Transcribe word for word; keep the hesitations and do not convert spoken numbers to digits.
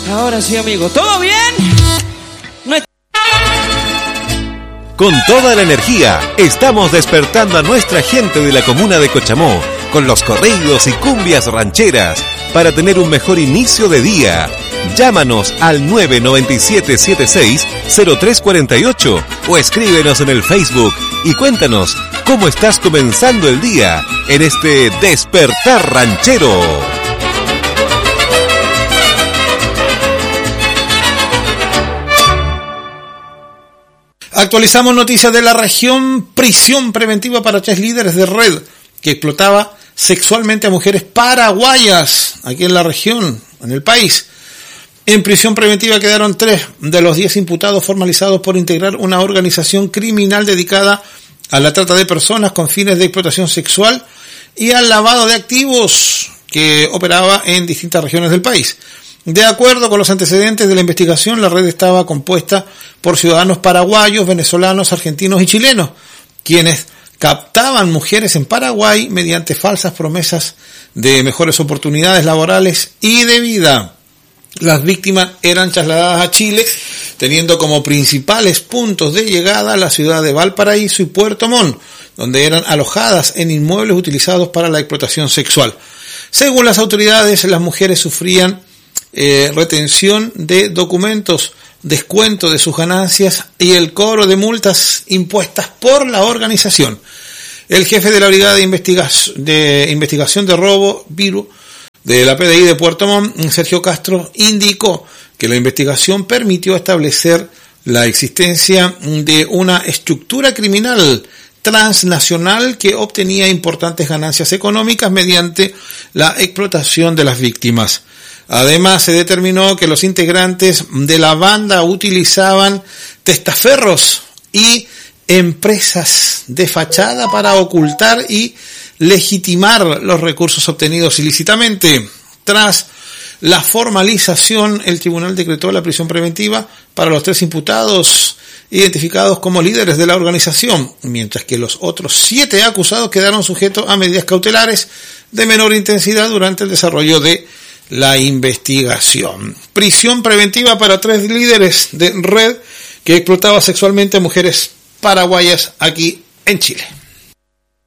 Ahora sí, amigo, ¿todo bien? No es... Con toda la energía, estamos despertando a nuestra gente de la comuna de Cochamó con los corridos y cumbias rancheras para tener un mejor inicio de día. Llámanos al nueve nueve siete siete seis cero tres cuatro ocho o escríbenos en el Facebook y cuéntanos cómo estás comenzando el día en este Despertar Ranchero. Actualizamos noticias de la región. Prisión preventiva para tres líderes de red que explotaba sexualmente a mujeres paraguayas aquí en la región, en el país. En prisión preventiva quedaron tres de los diez imputados formalizados por integrar una organización criminal dedicada a la trata de personas con fines de explotación sexual y al lavado de activos que operaba en distintas regiones del país. De acuerdo con los antecedentes de la investigación, la red estaba compuesta por ciudadanos paraguayos, venezolanos, argentinos y chilenos, quienes captaban mujeres en Paraguay mediante falsas promesas de mejores oportunidades laborales y de vida. Las víctimas eran trasladadas a Chile, teniendo como principales puntos de llegada la ciudad de Valparaíso y Puerto Montt, donde eran alojadas en inmuebles utilizados para la explotación sexual. Según las autoridades, las mujeres sufrían eh, retención de documentos, descuento de sus ganancias y el cobro de multas impuestas por la organización. El jefe de la Brigada de, Investiga- de Investigación de Robo, Viru, de la P D I de Puerto Montt, Sergio Castro, indicó que la investigación permitió establecer la existencia de una estructura criminal transnacional que obtenía importantes ganancias económicas mediante la explotación de las víctimas. Además, se determinó que los integrantes de la banda utilizaban testaferros y empresas de fachada para ocultar y legitimar los recursos obtenidos ilícitamente. Tras la formalización, el tribunal decretó la prisión preventiva para los tres imputados identificados como líderes de la organización, mientras que los otros siete acusados quedaron sujetos a medidas cautelares de menor intensidad durante el desarrollo de la investigación. Prisión preventiva para tres líderes de red que explotaba sexualmente a mujeres paraguayas aquí en Chile.